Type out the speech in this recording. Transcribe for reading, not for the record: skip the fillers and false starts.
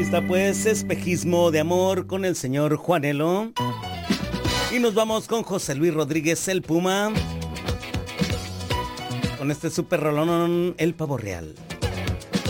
Está pues Espejismo de Amor con el señor Juanelo. Y nos vamos con José Luis Rodríguez, el Puma, con este super rolón, El Pavo Real.